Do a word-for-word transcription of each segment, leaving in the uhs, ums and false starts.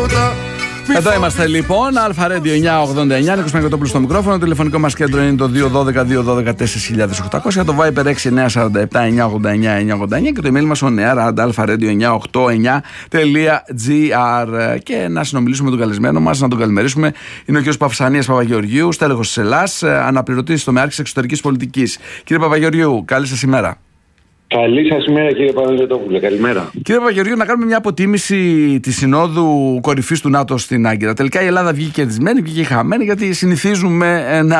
τίποτα. Εδώ είμαστε λοιπόν, Αλφα Radio εννιακόσια ογδόντα εννιά, Νίκος Μεγκοτόπουλος στο μικρόφωνο. Το τηλεφωνικό μας κέντρο είναι το δύο ένα δύο δύο ένα δύο τέσσερα οκτακόσια, το Viber έξι εννιά τέσσερα επτά εννιά ογδόντα εννιά εννιά ογδόντα εννιά και το email μας on air at alfaradio εννιακόσια ογδόντα εννιά τελεία gr. Και να συνομιλήσουμε με τον καλεσμένο μας, να τον καλημερίσουμε. Είναι ο κ. Παυσανίας Παπαγεωργίου, στέλεχος της Ελλάς, αναπληρωτής στο ΜΕΑΡΚ εξωτερικής πολιτικής. Κύριε Παπαγεωργίου, καλή σας ημέρα. Καλή σας ημέρα, κύριε Παναγιωτόπουλε. Καλημέρα. Κύριε Παπαγεωργίου, να κάνουμε μια αποτίμηση της Συνόδου Κορυφής του ΝΑΤΟ στην Άγκυρα. Τελικά η Ελλάδα βγήκε κερδισμένη, βγήκε χαμένη, γιατί συνηθίζουμε να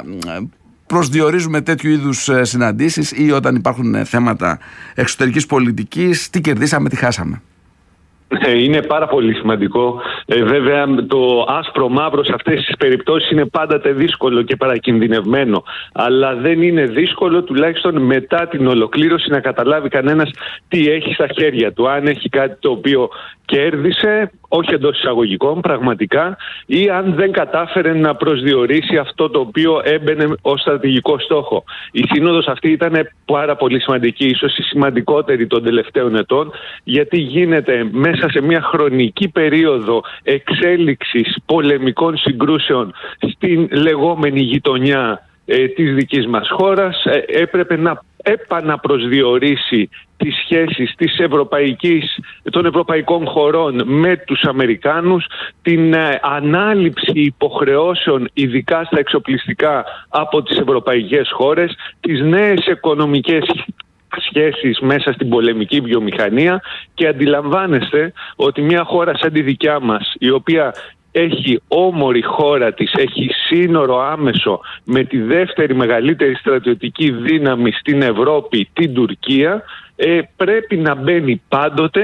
προσδιορίζουμε τέτοιου είδους συναντήσεις ή όταν υπάρχουν θέματα εξωτερικής πολιτικής. Τι κερδίσαμε, τι χάσαμε. Είναι πάρα πολύ σημαντικό. Ε, βέβαια, το άσπρο μαύρο σε αυτές τις περιπτώσεις είναι πάντα δύσκολο και παρακινδυνευμένο. Αλλά δεν είναι δύσκολο, τουλάχιστον μετά την ολοκλήρωση, να καταλάβει κανένας τι έχει στα χέρια του. Αν έχει κάτι το οποίο κέρδισε, όχι εντός εισαγωγικών, πραγματικά, ή αν δεν κατάφερε να προσδιορίσει αυτό το οποίο έμπαινε ως στρατηγικό στόχο. Η σύνοδος αυτή ήταν πάρα πολύ σημαντική, ίσως η σημαντικότερη των τελευταίων ετών, γιατί γίνεται μέσα σε μια χρονική περίοδο εξέλιξης πολεμικών συγκρούσεων στην λεγόμενη γειτονιά ε, της δικής μας χώρας. Ε, έπρεπε να επαναπροσδιορίσει τις σχέσεις της ευρωπαϊκής, των ευρωπαϊκών χωρών με τους Αμερικάνους, την ε, ανάληψη υποχρεώσεων ειδικά στα εξοπλιστικά από τις ευρωπαϊκές χώρες, τις νέες οικονομικές σχέσεις μέσα στην πολεμική βιομηχανία. Και αντιλαμβάνεστε ότι μια χώρα σαν τη δικιά μας, η οποία έχει όμορη χώρα της, έχει σύνορο άμεσο με τη δεύτερη μεγαλύτερη στρατιωτική δύναμη στην Ευρώπη, την Τουρκία, ε, πρέπει να μπαίνει πάντοτε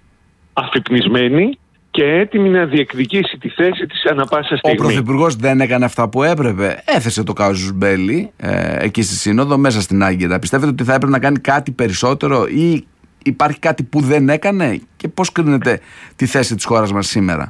αφυπνισμένη και έτοιμη να διεκδικήσει τη θέση της ανά πάσα στιγμή. Ο Πρωθυπουργός δεν έκανε αυτά που έπρεπε. Έθεσε το casus belli ε, εκεί στη Σύνοδο, μέσα στην Άγκυρα. Πιστεύετε ότι θα έπρεπε να κάνει κάτι περισσότερο ή υπάρχει κάτι που δεν έκανε? Και πώς κρίνετε τη θέση της χώρας μας σήμερα?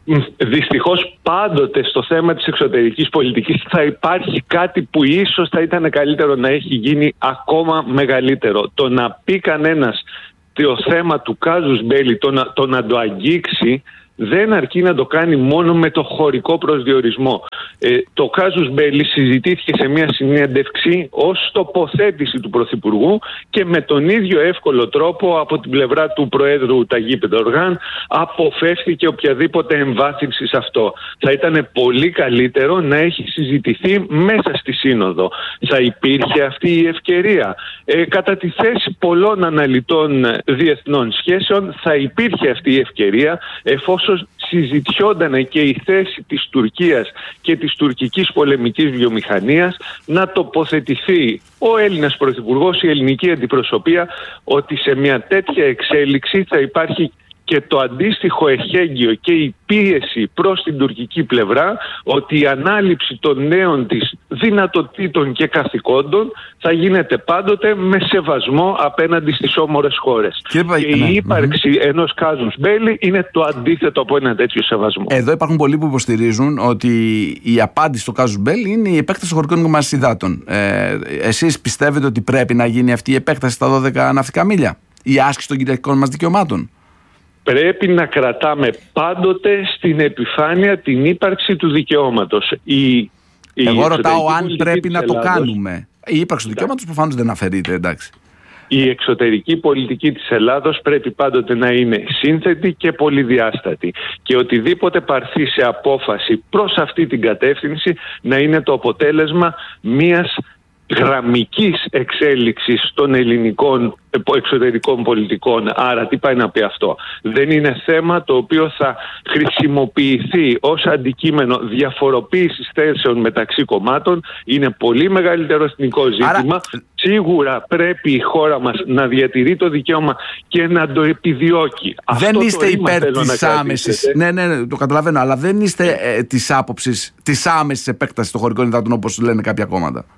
Δυστυχώς πάντοτε στο θέμα της εξωτερικής πολιτικής θα υπάρχει κάτι που ίσως θα ήταν καλύτερο να έχει γίνει ακόμα μεγαλύτερο. Το να πει κανένας το θέμα του casus belli, το να, το να το αγγίξει, δεν αρκεί να το κάνει μόνο με το χωρικό προσδιορισμό. Ε, το casus belli συζητήθηκε σε μια συνέντευξη ως τοποθέτηση του Πρωθυπουργού και με τον ίδιο εύκολο τρόπο από την πλευρά του Προέδρου Ταγίπ Ερντογάν αποφεύθηκε οποιαδήποτε εμβάθυνση σε αυτό. Θα ήταν πολύ καλύτερο να έχει συζητηθεί μέσα στη Σύνοδο. Θα υπήρχε αυτή η ευκαιρία. Ε, κατά τη θέση πολλών αναλυτών διεθνών σχέσεων θα υπήρχε αυτή η ευκαιρία, εφόσον συζητιόταν και η θέση της Τουρκίας και της τουρκικής πολεμικής βιομηχανίας, να τοποθετηθεί ο Έλληνας Πρωθυπουργός, η ελληνική αντιπροσωπεία, ότι σε μια τέτοια εξέλιξη θα υπάρχει και το αντίστοιχο εχέγγυο και η πίεση προς την τουρκική πλευρά ότι η ανάληψη των νέων της δυνατοτήτων και καθηκόντων θα γίνεται πάντοτε με σεβασμό απέναντι στις όμορες χώρες. Και, και η ναι, ύπαρξη ναι. ενός casus belli είναι το αντίθετο από ένα τέτοιο σεβασμό. Εδώ υπάρχουν πολλοί που υποστηρίζουν ότι η απάντηση στο casus belli είναι η επέκταση των χωρικών μας υδάτων. Ε, εσείς πιστεύετε ότι πρέπει να γίνει αυτή η επέκταση στα δώδεκα ναυτικά μίλια, η άσκηση των κυριαρχικών μας δικαιωμάτων? Πρέπει να κρατάμε πάντοτε στην επιφάνεια την ύπαρξη του δικαιώματος. Η, η Εγώ ρωτάω αν πρέπει να Ελλάδος, το κάνουμε. Η ύπαρξη του δικαιώματος προφανώς δεν αφαιρείται, εντάξει. Η εξωτερική πολιτική της Ελλάδος πρέπει πάντοτε να είναι σύνθετη και πολυδιάστατη. Και οτιδήποτε πάρθει σε απόφαση προς αυτή την κατεύθυνση να είναι το αποτέλεσμα μιας γραμμικής εξέλιξης των ελληνικών εξωτερικών πολιτικών. Άρα τι πάει να πει αυτό? Δεν είναι θέμα το οποίο θα χρησιμοποιηθεί ως αντικείμενο διαφοροποίησης θέσεων μεταξύ κομμάτων. Είναι πολύ μεγαλύτερο εθνικό ζήτημα. Άρα... Σίγουρα πρέπει η χώρα μας να διατηρεί το δικαίωμα και να το επιδιώκει. Δεν αυτό είστε υπέρ της άμεσης. Ναι, ναι, ναι, το καταλαβαίνω. Αλλά δεν είστε ε, της άποψης της άμεσης επέκτασης των χωρικών υδάτων όπως λένε κάποια κόμματα.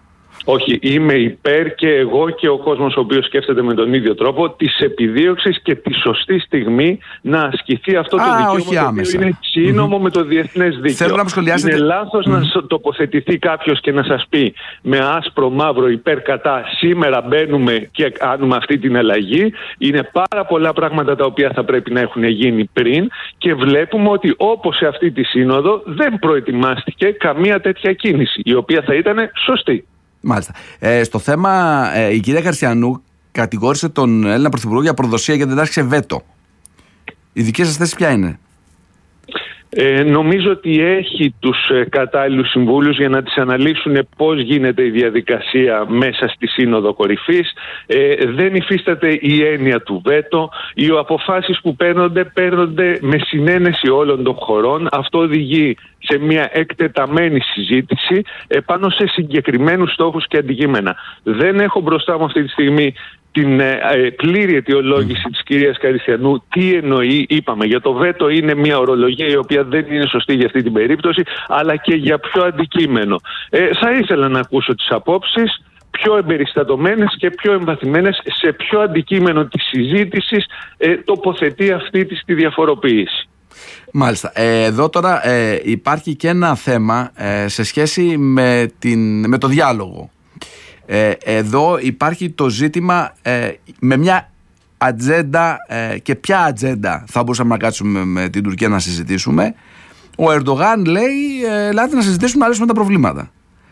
Όχι, είμαι υπέρ και εγώ και ο κόσμος ο οποίος σκέφτεται με τον ίδιο τρόπο της επιδίωξης και τη σωστή στιγμή να ασκηθεί αυτό το Α, δικαίωμα, το οποίο είναι σύνομο mm-hmm. με το διεθνές δίκαιο. Θέλω να σχολιάσετε... Είναι λάθος mm-hmm. να τοποθετηθεί κάποιος και να σας πει με άσπρο μαύρο υπέρ κατά σήμερα μπαίνουμε και κάνουμε αυτή την αλλαγή. Είναι πάρα πολλά πράγματα τα οποία θα πρέπει να έχουν γίνει πριν και βλέπουμε ότι όπως σε αυτή τη σύνοδο δεν προετοιμάστηκε καμία τέτοια κίνηση η οποία θα ήταν σωστή. Μάλιστα. Ε, στο θέμα, ε, η κυρία Γαρσιανού κατηγόρησε τον Έλληνα Πρωθυπουργό για προδοσία γιατί δεν άρχισε βέτο. Η δική σας θέση ποια είναι? Ε, νομίζω ότι έχει τους ε, κατάλληλους συμβούλους για να τις αναλύσουν πώς γίνεται η διαδικασία μέσα στη Σύνοδο Κορυφής. Ε, δεν υφίσταται η έννοια του βέτο. Οι αποφάσεις που παίρνονται, παίρνονται με συνένεση όλων των χωρών. Αυτό οδηγεί σε μια εκτεταμένη συζήτηση επάνω σε συγκεκριμένους στόχους και αντικείμενα. Δεν έχω μπροστά μου αυτή τη στιγμή την ε, πλήρη αιτιολόγηση της κυρίας Καριστιανού. Τι εννοεί? Είπαμε, για το βέτο είναι μια ορολογία η οποία δεν είναι σωστή για αυτή την περίπτωση, αλλά και για ποιο αντικείμενο. Ε, θα ήθελα να ακούσω τις απόψεις πιο εμπεριστατωμένες και πιο εμβαθυμένες σε ποιο αντικείμενο της συζήτησης ε, τοποθετεί αυτή της τη διαφοροποίηση. Μάλιστα. Ε, εδώ τώρα ε, υπάρχει και ένα θέμα ε, σε σχέση με, την, με το διάλογο. Ε, εδώ υπάρχει το ζήτημα ε, με μια ατζέντα ε, και ποια ατζέντα θα μπορούσαμε να κάτσουμε με την Τουρκία να συζητήσουμε. Ο Ερντογάν λέει ε, ελάτε να συζητήσουμε να λύσουμε τα προβλήματα.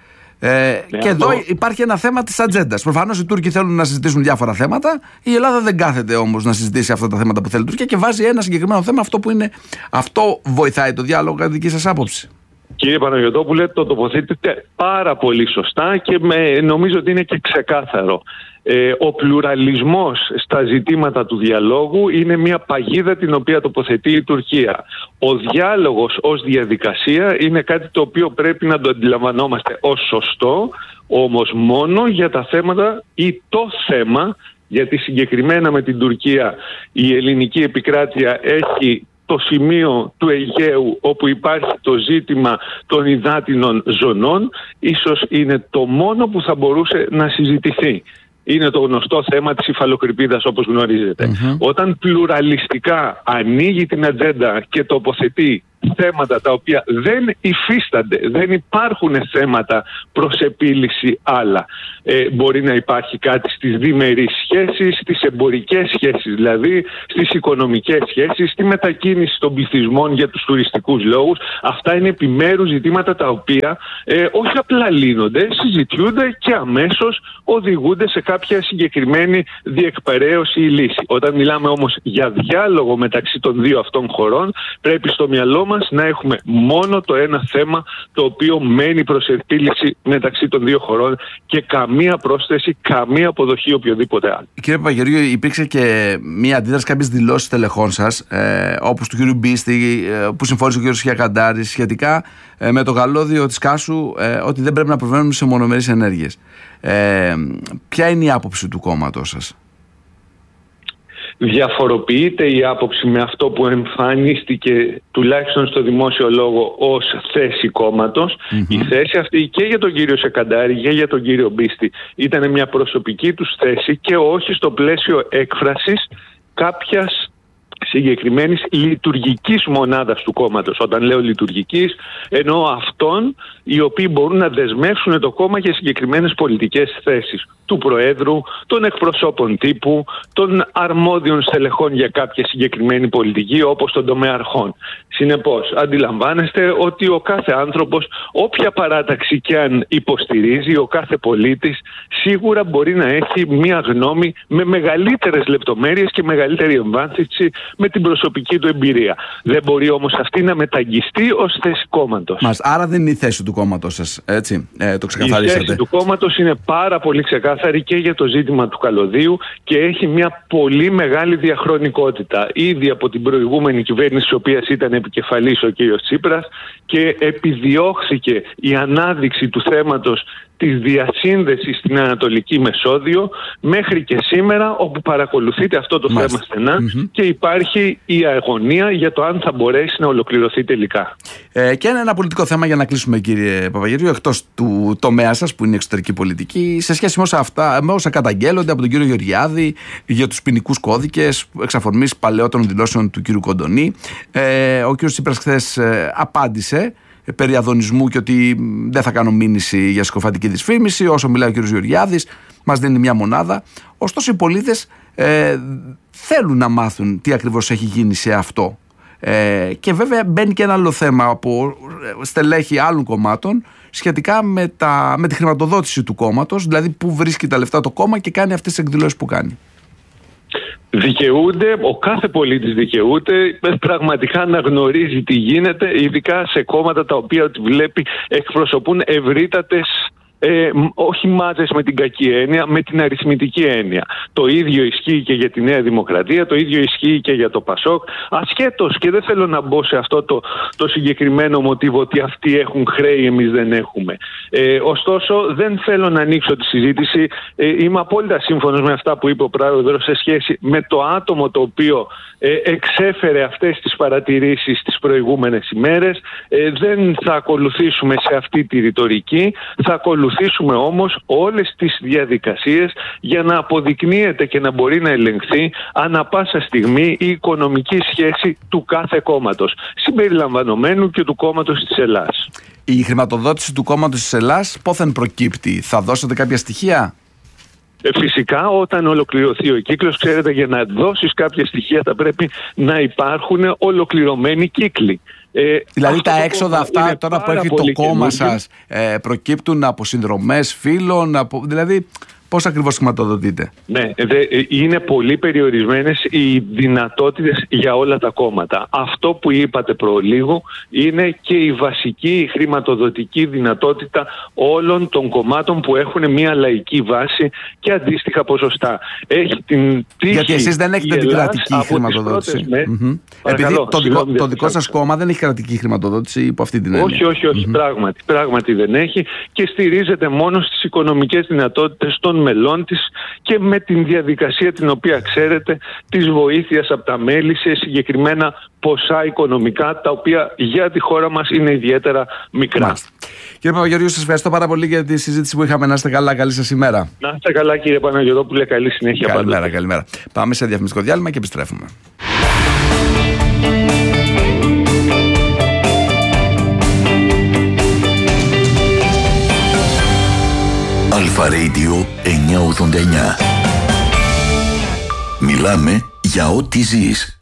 Ε, ναι, και εδώ αυτό... υπάρχει ένα θέμα της ατζέντας. Προφανώς οι Τούρκοι θέλουν να συζητήσουν διάφορα θέματα. Η Ελλάδα δεν κάθεται όμως να συζητήσει αυτά τα θέματα που θέλει η Τουρκία και βάζει ένα συγκεκριμένο θέμα, αυτό που είναι. Αυτό βοηθάει το διάλογο, κατά δική σας άποψη? Κύριε Παναγιωτόπουλε, το τοποθετείτε πάρα πολύ σωστά και με, νομίζω ότι είναι και ξεκάθαρο. Ε, ο πλουραλισμός στα ζητήματα του διαλόγου είναι μια παγίδα την οποία τοποθετεί η Τουρκία. Ο διάλογος ως διαδικασία είναι κάτι το οποίο πρέπει να το αντιλαμβανόμαστε ως σωστό, όμως μόνο για τα θέματα ή το θέμα, γιατί συγκεκριμένα με την Τουρκία η ελληνική επικράτεια έχει το σημείο του Αιγαίου όπου υπάρχει το ζήτημα των υδάτινων ζωνών, ίσως είναι το μόνο που θα μπορούσε να συζητηθεί. Είναι το γνωστό θέμα της υφαλοκρηπίδας, όπως γνωρίζετε. Mm-hmm. Όταν πλουραλιστικά ανοίγει την ατζέντα και τοποθετεί θέματα τα οποία δεν υφίστανται, δεν υπάρχουν θέματα προς επίλυση άλλα. Ε, μπορεί να υπάρχει κάτι στις διμερείς σχέσεις, στις εμπορικές σχέσεις, δηλαδή στις οικονομικές σχέσεις, στη μετακίνηση των πληθυσμών για τους τουριστικούς λόγους. Αυτά είναι επιμέρους ζητήματα τα οποία ε, όχι απλά λύνονται, συζητιούνται και αμέσως οδηγούνται σε κάποια συγκεκριμένη διεκπεραίωση ή λύση. Όταν μιλάμε όμως για διάλογο μεταξύ των δύο αυτών χωρών, πρέπει στο μυαλό μας να έχουμε μόνο το ένα θέμα το οποίο μένει προς επίλυση μεταξύ των δύο χωρών και καμία πρόσθεση, καμία αποδοχή οποιοδήποτε άλλο. Κύριε Παπαγεωργίου, υπήρξε και μία αντίδραση, κάποιες δηλώσεις τελεχών σας, ε, όπως του κύριου Μπίστη, ε, που συμφώνησε ο κύριος Χιακαντάρης σχετικά ε, με το καλώδιο της Κάσου, ε, ότι δεν πρέπει να προβαίνουμε σε μονομερείς ενέργειες. Ε, ποια είναι η άποψη του κόμματος σας? Διαφοροποιείται η άποψη με αυτό που εμφανίστηκε τουλάχιστον στο δημόσιο λόγο ως θέση κόμματος. Mm-hmm. Η θέση αυτή και για τον κύριο Σεκαντάρη και για τον κύριο Μπίστη ήταν μια προσωπική τους θέση και όχι στο πλαίσιο έκφρασης κάποιας συγκεκριμένης λειτουργικής μονάδας του κόμματος. Όταν λέω λειτουργικής, εννοώ αυτών οι οποίοι μπορούν να δεσμεύσουν το κόμμα για συγκεκριμένες πολιτικές θέσεις του Προέδρου, των εκπροσώπων τύπου, των αρμόδιων στελεχών για κάποια συγκεκριμένη πολιτική, όπως τον τομέα αρχών. Συνεπώς, αντιλαμβάνεστε ότι ο κάθε άνθρωπος, όποια παράταξη και αν υποστηρίζει, ο κάθε πολίτης σίγουρα μπορεί να έχει μία γνώμη με μεγαλύτερες λεπτομέρειες και μεγαλύτερη εμβάθυνση με την προσωπική του εμπειρία. Δεν μπορεί όμως αυτή να μεταγγιστεί ως θέση κόμματος. Μας, άρα δεν είναι η θέση του κόμματος σας, έτσι, ε, το ξεκαθαρίσατε. Η θέση του κόμματος είναι πάρα πολύ ξεκάθαρη και για το ζήτημα του καλωδίου και έχει μια πολύ μεγάλη διαχρονικότητα. Ήδη από την προηγούμενη κυβέρνηση, της οποίας ήταν επικεφαλής ο κ. Τσίπρας, και επιδιώχθηκε η ανάδειξη του θέματος της διασύνδεσης στην Ανατολική Μεσόδιο μέχρι και σήμερα, όπου παρακολουθείτε αυτό το Μάλιστα. θέμα στενά mm-hmm. και υπάρχει η αγωνία για το αν θα μπορέσει να ολοκληρωθεί τελικά. Ε, και ένα πολιτικό θέμα για να κλείσουμε, κύριε Παπαγεωργίου, εκτός του τομέα σας που είναι εξωτερική πολιτική, σε σχέση με όσα, αυτά, με όσα καταγγέλλονται από τον κύριο Γεωργιάδη για τους ποινικούς κώδικες εξαφορμής παλαιότερων δηλώσεων του κύριου Κοντονή. Ε, ο κύριος Τσίπρας χθες ε, απάντησε περί αδωνισμού και ότι δεν θα κάνω μήνυση για συκοφαντική δυσφήμιση. Όσο μιλάει ο κύριος Γεωργιάδης, μας δίνει μια μονάδα. Ωστόσο, οι πολίτες ε, θέλουν να μάθουν τι ακριβώς έχει γίνει σε αυτό. Ε, και βέβαια μπαίνει και ένα άλλο θέμα από στελέχη άλλων κομμάτων σχετικά με, τα, με τη χρηματοδότηση του κόμματος, δηλαδή που βρίσκει τα λεφτά το κόμμα και κάνει αυτές τις εκδηλώσεις που κάνει. Δικαιούται, ο κάθε πολίτης δικαιούται πραγματικά να γνωρίζει τι γίνεται, ειδικά σε κόμματα τα οποία ότι βλέπει εκπροσωπούν ευρύτατες Ε, όχι μάζες με την κακή έννοια, με την αριθμητική έννοια. Το ίδιο ισχύει και για τη Νέα Δημοκρατία, το ίδιο ισχύει και για το Πασόκ. Ασχέτως, και δεν θέλω να μπω σε αυτό το, το συγκεκριμένο μοτίβο ότι αυτοί έχουν χρέη, εμείς δεν έχουμε. Ε, ωστόσο, δεν θέλω να ανοίξω τη συζήτηση. Ε, είμαι απόλυτα σύμφωνος με αυτά που είπε ο Πρόεδρος σε σχέση με το άτομο το οποίο ε, εξέφερε αυτές τις παρατηρήσεις τις προηγούμενες ημέρες. Ε, δεν θα ακολουθήσουμε σε αυτή τη ρητορική. Θα ακολουθήσουμε όμως όλες τις διαδικασίες για να αποδεικνύεται και να μπορεί να ελεγχθεί ανά πάσα στιγμή η οικονομική σχέση του κάθε κόμματος, συμπεριλαμβανομένου και του κόμματος της Ελλάς. Η χρηματοδότηση του κόμματος της Ελλάς πόθεν προκύπτει? Θα δώσετε κάποια στοιχεία? Φυσικά, όταν ολοκληρωθεί ο κύκλος, ξέρετε, για να δώσεις κάποια στοιχεία θα πρέπει να υπάρχουν ολοκληρωμένοι κύκλοι. Ε, δηλαδή τα έξοδα αυτά τώρα που έχει το κόμμα σας ε, προκύπτουν από συνδρομές φίλων, από, δηλαδή πώς ακριβώς χρηματοδοτείτε? Ναι, δε, είναι πολύ περιορισμένες οι δυνατότητες για όλα τα κόμματα. Αυτό που είπατε προλίγο είναι και η βασική χρηματοδοτική δυνατότητα όλων των κομμάτων που έχουν μια λαϊκή βάση και αντίστοιχα ποσοστά. Έχει την τύχη. Γιατί εσείς δεν έχετε την κρατική χρηματοδότηση. Με... Mm-hmm. Επειδή το, δικό, το δικό σας κόμμα δεν έχει κρατική χρηματοδότηση υπό αυτή την έννοια. Όχι, όχι, όχι. Mm-hmm. Πράγματι, πράγματι δεν έχει και στηρίζεται μόνο στις οικονομικές δυνατότητες των μελών της και με την διαδικασία την οποία ξέρετε της βοήθειας από τα μέλη σε συγκεκριμένα ποσά οικονομικά, τα οποία για τη χώρα μας είναι ιδιαίτερα μικρά. Μάλιστα. Κύριε Παπαγεωργίου, σας ευχαριστώ πάρα πολύ για τη συζήτηση που είχαμε. Να είστε καλά, καλή σας ημέρα. Να είστε καλά, κύριε Παναγιωτόπουλε, καλή συνέχεια. Καλημέρα, πάντα. Καλημέρα. Πάμε σε διαφημιστικό διάλειμμα και επιστρέφουμε. Αλφα Radio εννιακόσια ογδόντα εννιά. Μιλάμε για ό,τι ζεις.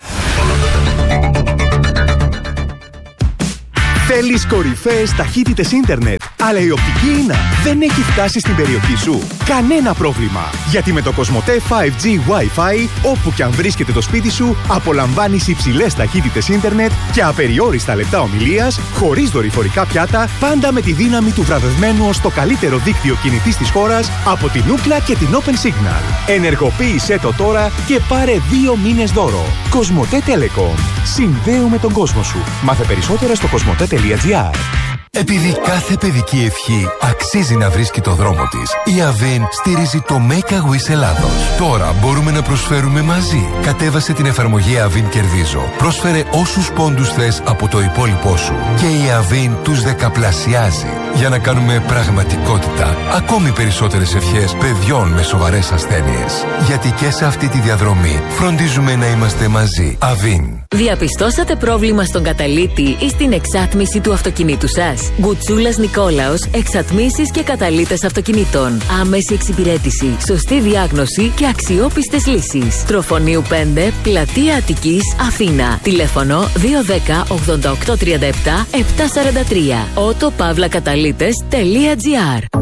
Θέλεις κορυφαίες ταχύτητες ίντερνετ, αλλά η οπτική ίνα δεν έχει φτάσει στην περιοχή σου? Κανένα πρόβλημα, γιατί με το Κοσμοτέ φάιβ τζι Wi-Fi, όπου και αν βρίσκεται το σπίτι σου, απολαμβάνεις υψηλές ταχύτητες ίντερνετ και απεριόριστα λεπτά ομιλίας, χωρίς δορυφορικά πιάτα, πάντα με τη δύναμη του βραβευμένου ως το καλύτερο δίκτυο κινητής της χώρας από την Ookla και την Open Signal. Ενεργοποίησέ το τώρα και πάρε δύο μήνες δώρο. Κοσμοτέ Telecom. Συνδέουμε τον κόσμο σου. Μάθε περισσότερα στο κοσμοτέ τελεία τζι άρ. Επειδή κάθε παιδική ευχή αξίζει να βρίσκει το δρόμο της, η Avin στηρίζει το Make a Wish Ελλάδος. Τώρα μπορούμε να προσφέρουμε μαζί. Κατέβασε την εφαρμογή Avin Κερδίζω. Πρόσφερε όσους πόντους θες από το υπόλοιπό σου και η Avin τους δεκαπλασιάζει για να κάνουμε πραγματικότητα ακόμη περισσότερες ευχές παιδιών με σοβαρές ασθένειες. Γιατί και σε αυτή τη διαδρομή φροντίζουμε να είμαστε μαζί. Avin. Διαπιστώσατε πρόβλημα στον καταλύτη ή στην εξάτμιση του αυτοκινήτου σας? Γκουτσούλας Νικόλαος, εξατμίσεις και καταλύτες αυτοκινήτων. Άμεση εξυπηρέτηση, σωστή διάγνωση και αξιόπιστες λύσεις. Τροφονίου πέντε, Πλατεία Αττικής, Αθήνα. Τηλέφωνο δύο ένα μηδέν ογδόντα οκτώ τριάντα επτά επτακόσια σαράντα τρία. ότο παύλα καταλύτες τελεία τζι άρ.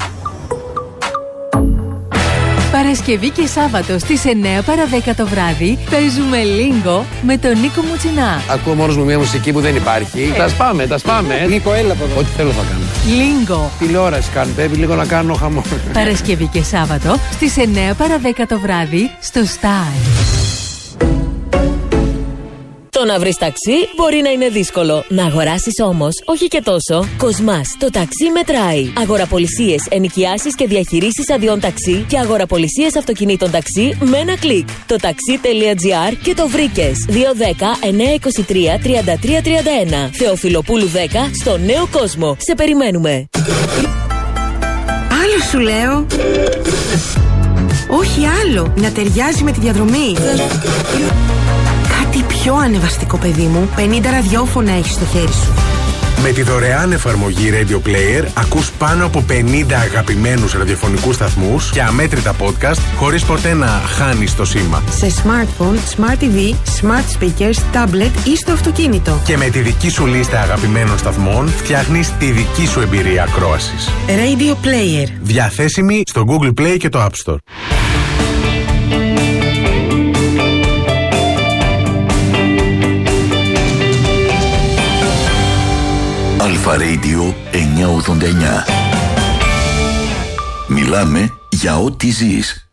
Παρασκευή και Σάββατο στις εννιά παρά δέκα το βράδυ παίζουμε Λίγκο με τον Νίκο Μουτσινά. Ακούω μόνος μου μια μουσική που δεν υπάρχει. Ε. Τα σπάμε, τα σπάμε. Νίκο, έλα από εδώ. Ό,τι θέλω θα κάνω. Λίγκο. Τηλεόραση κάνω, πρέπει λίγο να κάνω χαμό. Παρασκευή και Σάββατο στις εννιά παρά δέκα το βράδυ στο Star. Το να βρεις ταξί μπορεί να είναι δύσκολο. Να αγοράσεις όμως, όχι και τόσο. Κοσμάς, το ταξί μετράει. Αγοραπολισίες, ενοικιάσεις και διαχειρήσεις αδειών ταξί και αγοραπολισίες αυτοκινήτων ταξί με ένα κλικ. Το taxi.gr και το βρήκες. δύο ένα μηδέν εννιά δύο τρία τριάντα τρία τριάντα ένα. Θεοφιλοπούλου δέκα στο Νέο Κόσμο. Σε περιμένουμε. Άλλο σου λέω. Όχι άλλο. Να ταιριάζει με τη διαδρομή. Κάτι πιο ανεβαστικό, παιδί μου. πενήντα ραδιόφωνα έχεις στο χέρι σου. Με τη δωρεάν εφαρμογή Radio Player ακούς πάνω από πενήντα αγαπημένους ραδιοφωνικούς σταθμούς και αμέτρητα podcast χωρίς ποτέ να χάνεις το σήμα. Σε smartphone, smart τι βι, smart speakers, tablet ή στο αυτοκίνητο. Και με τη δική σου λίστα αγαπημένων σταθμών φτιάχνεις τη δική σου εμπειρία ακρόασης. Radio Player. Διαθέσιμη στο Google Play και το App Store. Αλφα Radio εννιακόσια ογδόντα εννιά. Μιλάμε για ό,τι ζεις.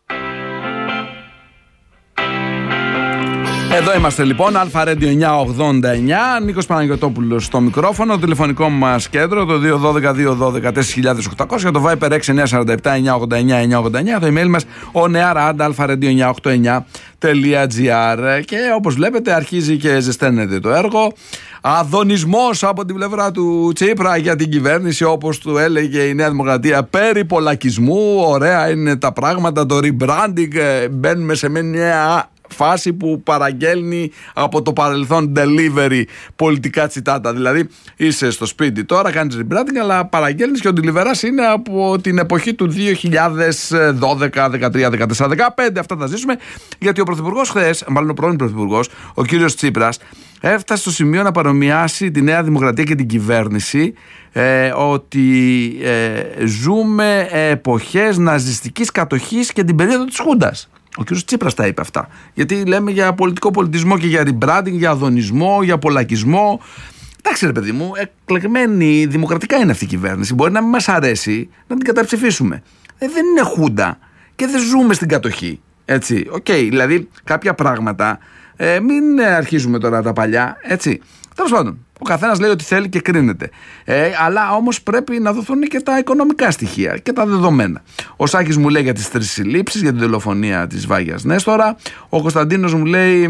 Εδώ είμαστε λοιπόν, Αλφα Radio εννιακόσια ογδόντα εννιά, Νίκος Παναγιωτόπουλος στο μικρόφωνο, το τηλεφωνικό μας κέντρο το δύο ένα δύο δύο ένα δύο τέσσερα χιλιάδες οκτακόσια, το Viber έξι εννιά τέσσερα επτά εννιά ογδόντα εννιά εννιά ογδόντα εννιά, το email μας ο νεαράντα αλφα ρέντιο εννιακόσια ογδόντα εννιά τελεία τζι άρ. Και όπως βλέπετε αρχίζει και ζεσταίνεται το έργο. Αδωνισμός από την πλευρά του Τσίπρα για την κυβέρνηση, όπως του έλεγε η Νέα Δημοκρατία, περί πολλακισμού. Ωραία είναι τα πράγματα, το rebranding, μπαίνουμε σε μια φάση που παραγγέλνει από το παρελθόν delivery πολιτικά τσιτάτα. Δηλαδή είσαι στο σπίτι τώρα, κάνεις rebranding, αλλά παραγγέλνεις και ο delivery είναι από την εποχή του δύο χιλιάδες δώδεκα, δεκατρία, δεκατέσσερα, δεκαπέντε. Αυτά τα ζήσουμε, γιατί ο Πρωθυπουργός χθες, μάλλον ο πρώην Πρωθυπουργός, ο κύριος Τσίπρας, έφτασε στο σημείο να παρομοιάσει τη Νέα Δημοκρατία και την κυβέρνηση ε, ότι ε, ζούμε εποχές ναζιστικής κατοχής και την περίοδο της Χούντας. Ο κ. Τσίπρας τα είπε αυτά. Γιατί λέμε για πολιτικό πολιτισμό και για rebranding, για αδωνισμό, για πολλακισμό. Εντάξει, ρε παιδί μου, εκλεγμένη δημοκρατικά είναι αυτή η κυβέρνηση. Μπορεί να μην μας αρέσει, να την καταψηφίσουμε. Ε, δεν είναι Χούντα και δεν ζούμε στην κατοχή. Έτσι, οκ, okay, δηλαδή κάποια πράγματα ε, μην αρχίζουμε τώρα τα παλιά, έτσι. Τέλος πάντων, ο καθένας λέει ότι θέλει και κρίνεται. Ε, αλλά όμως πρέπει να δοθούν και τα οικονομικά στοιχεία και τα δεδομένα. Ο Σάκης μου λέει για τις τρεις συλλήψεις, για την δολοφονία της Βάγιας Νέστορα. Ο Κωνσταντίνος μου λέει,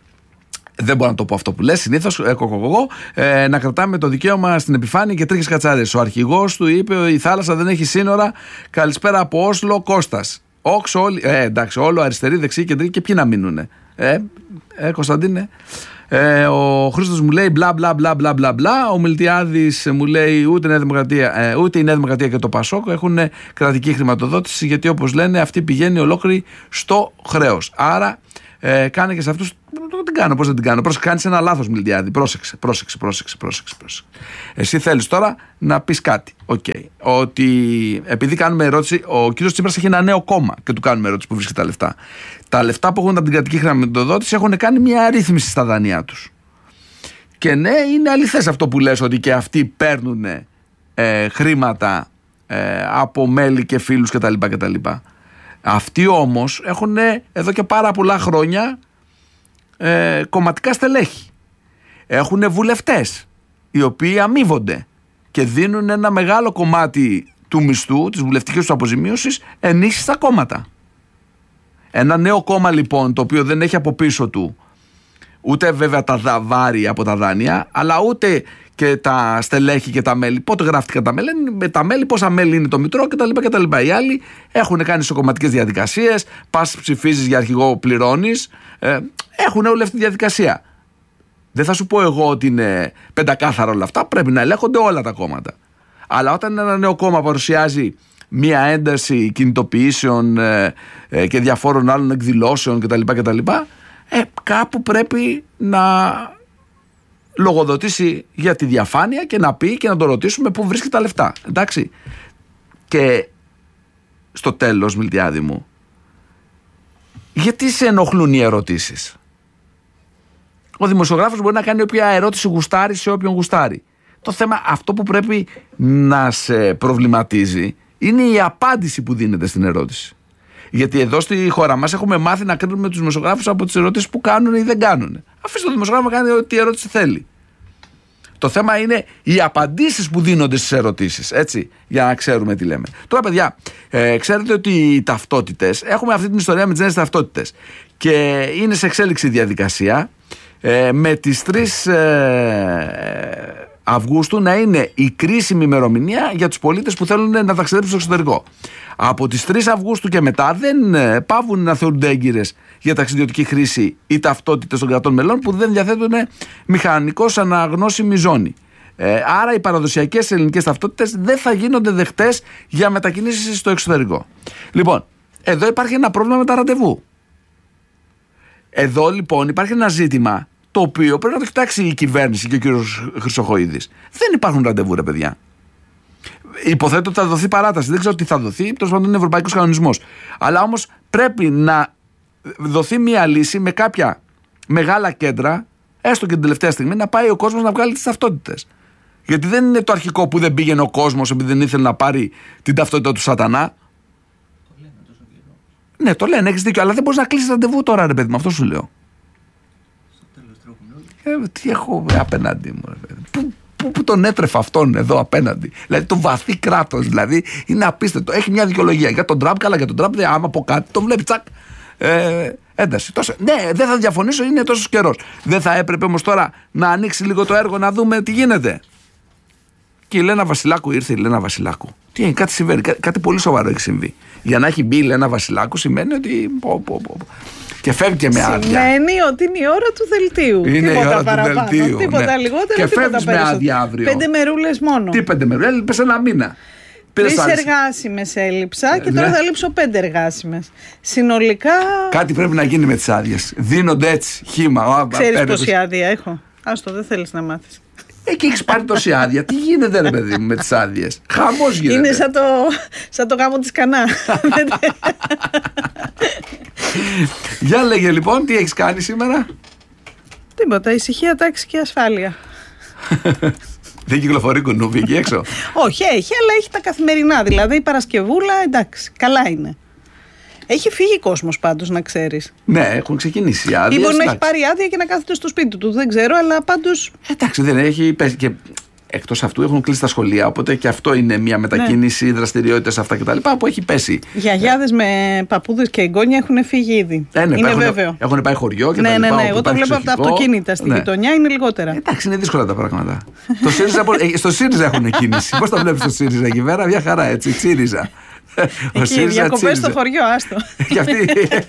δεν μπορώ να το πω αυτό που λες, συνήθως, ε, κοκοκοκο, ε, να κρατάμε το δικαίωμα στην επιφάνεια και τρίχες κατσάρες. Ο αρχηγός του είπε, η θάλασσα δεν έχει σύνορα. Καλησπέρα από Όσλο, Κώστας. Όξο, όλοι, ε, εντάξει, όλο αριστερή, δεξί, κεντρική, και ποιοι να μείνουνε. Ε, ε, Κωνσταντίνε. Ε, ο Χρήστος μου λέει μπλα μπλα μπλα μπλα μπλα μπλα. Ο Μιλτιάδης μου λέει ούτε, Νέα Δημοκρατία, ε, ούτε η Νέα Δημοκρατία και το Πασόκ έχουν κρατική χρηματοδότηση, γιατί όπως λένε αυτή πηγαίνει ολόκληρη στο χρέος. Άρα ε, κάνε και σε αυτούς. Δεν την κάνω, πώς δεν την κάνω. Πρόσεξε, κάνεις ένα λάθος, Μιλτιάδη. Πρόσεξε, πρόσεξε, πρόσεξε, πρόσεξε, πρόσεξε. Εσύ θέλεις τώρα να πεις κάτι. Οκ. Okay. Ότι επειδή κάνουμε ερώτηση, ο κύριος Τσίπρας έχει ένα νέο κόμμα και του κάνουμε ερώτηση που βρίσκει τα λεφτά. Τα λεφτά που έχουν από την κρατική χρηματοδότηση έχουν κάνει μια αρρύθμιση στα δάνειά τους. Και ναι, είναι αληθές αυτό που λες, ότι και αυτοί παίρνουν ε, χρήματα ε, από μέλη και φίλους κτλ. κτλ. Αυτοί όμως έχουν εδώ και πάρα πολλά χρόνια ε, κομματικά στελέχη. Έχουν βουλευτές οι οποίοι αμείβονται και δίνουν ένα μεγάλο κομμάτι του μισθού, της βουλευτικής τους αποζημίωσης, ενίσχυση στα κόμματα. Ένα νέο κόμμα λοιπόν, το οποίο δεν έχει από πίσω του ούτε βέβαια τα βάρη από τα δάνεια, αλλά ούτε και τα στελέχη και τα μέλη. Πότε γράφτηκαν τα μέλη, με τα μέλη, πόσα μέλη είναι το μητρό κτλ. κτλ. Οι άλλοι έχουν κάνει σοκομματικές διαδικασίες, πας ψηφίζεις για αρχηγό, πληρώνεις. Ε, έχουν όλη αυτή τη διαδικασία. Δεν θα σου πω εγώ ότι είναι πεντακάθαρα όλα αυτά, πρέπει να ελέγχονται όλα τα κόμματα. Αλλά όταν ένα νέο κόμμα παρουσιάζει μία ένταση κινητοποιήσεων ε, ε, και διαφόρων άλλων εκδηλώσεων κτλ. κτλ. Ε, κάπου πρέπει να λογοδοτήσει για τη διαφάνεια και να πει και να το ρωτήσουμε πού βρίσκει τα λεφτά. Εντάξει. Και στο τέλος, Μιλτιάδη μου, γιατί σε ενοχλούν οι ερωτήσεις? Ο δημοσιογράφος μπορεί να κάνει όποια ερώτηση γουστάρει σε όποιον γουστάρει. Το θέμα, αυτό που πρέπει να σε προβληματίζει, είναι η απάντηση που δίνεται στην ερώτηση. Γιατί εδώ στη χώρα μας έχουμε μάθει να κρίνουμε τους δημοσιογράφους από τις ερωτήσεις που κάνουν ή δεν κάνουν. Αφήστε το δημοσιογράφο να κάνει ό,τι ερώτηση θέλει. Το θέμα είναι οι απαντήσεις που δίνονται στις ερωτήσεις, έτσι, για να ξέρουμε τι λέμε. Τώρα, παιδιά, ε, ξέρετε ότι οι ταυτότητες, έχουμε αυτή την ιστορία με τις νέες ταυτότητες και είναι σε εξέλιξη διαδικασία ε, με τις τρεις ε, Αυγούστου να είναι η κρίσιμη ημερομηνία για τους πολίτες που θέλουν να ταξιδέψουν στο εξωτερικό. Από τις τρεις Αυγούστου και μετά δεν ε, πάβουν να θεωρούνται έγκυρες για ταξιδιωτική χρήση οι ταυτότητες των κρατών μελών που δεν διαθέτουν μηχανικώς αναγνώσιμη ζώνη. Ε, άρα οι παραδοσιακές ελληνικές ταυτότητες δεν θα γίνονται δεχτές για μετακινήσεις στο εξωτερικό. Λοιπόν, εδώ υπάρχει ένα πρόβλημα με τα ραντεβού. Εδώ λοιπόν υπάρχει ένα ζήτημα το οποίο πρέπει να το κοιτάξει η κυβέρνηση και ο κύριος Χρυσοχοΐδης. Δεν υπάρχουν ραντεβού, ρε παιδιά. Υποθέτω ότι θα δοθεί παράταση. Δεν ξέρω τι θα δοθεί. Τέλος πάντων, είναι ευρωπαϊκός κανονισμός. Αλλά όμως πρέπει να δοθεί μια λύση με κάποια μεγάλα κέντρα, έστω και την τελευταία στιγμή, να πάει ο κόσμος να βγάλει τις ταυτότητες. Γιατί δεν είναι το αρχικό που δεν πήγαινε ο κόσμος επειδή δεν ήθελε να πάρει την ταυτότητα του σατανά. Το λένε τόσο καιρό. Ναι, το λένε, έχεις δίκιο. Αλλά δεν μπορείς να κλείσεις ραντεβού τώρα, ρε παιδί μου. Αυτό σου λέω. Ε, τι έχω απέναντι μου, ρε παιδί. Πού, πού, πού τον έτρεφα αυτόν εδώ απέναντι. Δηλαδή το βαθύ κράτος, δηλαδή είναι απίστευτο. Έχει μια δικαιολογία για τον Τραμπ, καλά για τον Τραμπ. Δεν, άμα από κάτι, τον βλέπει τσακ. Ε, ένταση. Τόσο, ναι, δεν θα διαφωνήσω, είναι τόσο καιρός. Δεν θα έπρεπε όμως τώρα να ανοίξει λίγο το έργο να δούμε τι γίνεται. Και η Λένα Βασιλάκου ήρθε, η Λένα Βασιλάκου. Τι είναι, κάτι συμβαίνει, κά, κάτι πολύ σοβαρό έχει συμβεί. Για να έχει μπει η Λένα Βασιλάκου σημαίνει ότι. Πω, πω, πω. Και φεύγει και με άδεια. Σημαίνει ότι είναι η ώρα του δελτίου. Είναι τίποτα η ώρα παραπάνω, του δελτίου. Τίποτα Ναι. λιγότερο, και τίποτα φεύγεις με άδεια αύριο. Πέντε μερούλες μόνο. Τι πέντε μερούλες, έλειπες ένα μήνα. Τρεις εργάσιμες έλειψα και τώρα ναι. θα λείψω πέντε εργάσιμες. Συνολικά. Κάτι πρέπει να γίνει με τις άδειες. Δίνονται έτσι, χύμα. Ξέρεις πόση άδεια έχω. Άστο, δεν θέλεις να μάθεις. Εκεί έχεις πάρει τόση άδεια. Τι γίνεται, ρε παιδί μου, με τις άδειες. Χαμός γίνεται. Είναι σαν το, σαν το γάμο της Κανά. Για λέγε λοιπόν, τι έχεις κάνει σήμερα? Τίποτα, ησυχία, τάξη και ασφάλεια. Δεν κυκλοφορεί κουνούβι εκεί έξω? Όχι, έχει, αλλά έχει τα καθημερινά. Δηλαδή η Παρασκευούλα, εντάξει, καλά είναι. Έχει φύγει κόσμος πάντως, να ξέρεις. Ναι, έχουν ξεκινήσει άδειες. Ή μπορεί να έχει πάρει άδεια και να κάθεται στο σπίτι του, δεν ξέρω, αλλά πάντως. Εντάξει, δεν έχει πέσει. Και εκτός αυτού έχουν κλείσει τα σχολεία, οπότε και αυτό είναι μια μετακίνηση, ναι. Δραστηριότητες αυτά κτλ. Που έχει πέσει. Γιαγιάδες με παππούδες και εγγόνια έχουν φύγει ήδη. Ε, ναι, είναι έχουν, βέβαιο. Έχουν πάει χωριό και ναι, τα λοιπά. Ναι, ναι, εγώ το βλέπω από τα αυτοκίνητα. Στη ναι. γειτονιά είναι λιγότερα. Εντάξει, είναι δύσκολα τα πράγματα. το ΣΥΡΙΖΑ, στο ΣΥΡΙΖΑ έχουν κίνηση. Πώς τα βλέπεις στο ΣΥΡΙΖΑ εκεί πέρα, μια χαρά έτσι, ΣΥΡΙΖΑ. Εκεί οι διακοπές στο χωριό, άστο. Και αυτοί.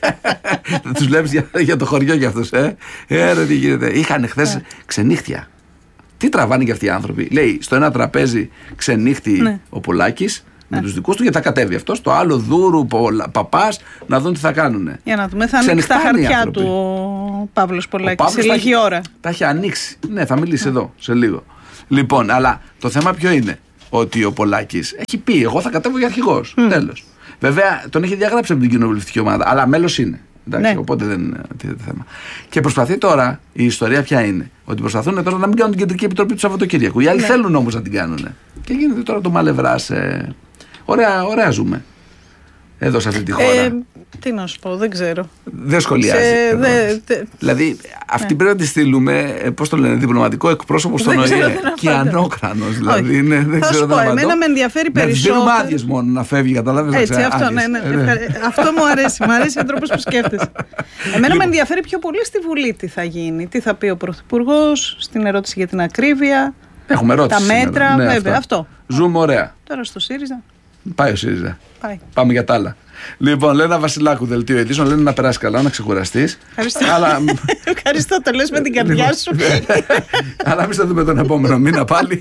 Τους βλέπεις για, για το χωριό για αυτούς, ε. Ε, ρε, τι γίνεται. Είχαν χθες ξενύχτια. Τι τραβάνε και αυτοί οι άνθρωποι? Λέει, στο ένα τραπέζι ξενύχτη ναι. ο Πολάκης με ναι. τους δικούς του, γιατί θα κατέβει αυτός. Το άλλο Δούρου, Παπάς, να δουν τι θα κάνουνε. Για να δούμε, θα ανοίξει τα χαρτιά του ο Παύλος Πολάκης σε λίγη έχει, ώρα. Τα έχει ανοίξει. Ναι, θα μιλήσει εδώ σε λίγο. Λοιπόν, αλλά το θέμα ποιο είναι? Ότι ο Πολάκης έχει πει: εγώ θα κατέβω για αρχηγός. Mm. Τέλος. Βέβαια, τον έχει διαγράψει από την κοινοβουλευτική ομάδα, αλλά μέλος είναι. Εντάξει, ναι. Οπότε δεν είναι το θέμα. Και προσπαθεί τώρα, η ιστορία ποια είναι? Ότι προσπαθούν τώρα να μην κάνουν την κεντρική επιτροπή του Σαββατοκύριακου. Οι άλλοι ναι. θέλουν όμως να την κάνουν. Και γίνεται τώρα το μαλευράς. Ε... Ωραία, ωραία ζούμε. Εδώ σε αυτή τη χώρα. Ε, τι να σου πω, δεν ξέρω. Δεν σχολιάζει. Σε, δε, δε, δηλαδή, αυτή ναι. πρέπει να τη στείλουμε, πώς το λένε, διπλωματικό εκπρόσωπο στον ΟΗΕ. Και ανώκρανος. Δηλαδή, είναι, δεν θα ξέρω σου πω, εμένα με ενδιαφέρει περισσότερο. Δεν δίνουμε άδειες μόνο να φεύγει, καταλάβεις. Έτσι, αυτό, ναι, ναι, ναι. αυτό μου αρέσει. Μου αρέσει ο τρόπος που σκέφτεσαι. Εμένα με ενδιαφέρει πιο πολύ στη Βουλή τι θα γίνει. Τι θα πει ο Πρωθυπουργός, στην ερώτηση για την ακρίβεια. Έχουμε ερώτηση. Τα μέτρα, βέβαια, αυτό. Ζούμε ωραία. Τώρα στο ΣΥΡΙΖΑ. Πάει ο ΣΥΡΙΖΑ. Πάει. Πάμε για τα άλλα. Λοιπόν, Λένα Βασιλάκου, δελτίο ειδήσεων. Λένε να περάσει καλά, να ξεκουραστείς. Ευχαριστώ. Αλλά... Ευχαριστώ, το λες με την καρδιά σου. Αλλά εμείς θα δούμε τον επόμενο μήνα πάλι.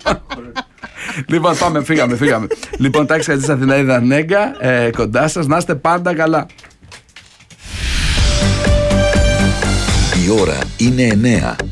Λοιπόν, πάμε, φύγαμε, φύγαμε. Λοιπόν, τάξη για τη Αθηναίδα Νέγκα, ε, κοντά σας. Να είστε πάντα καλά. Η ώρα είναι εννέα.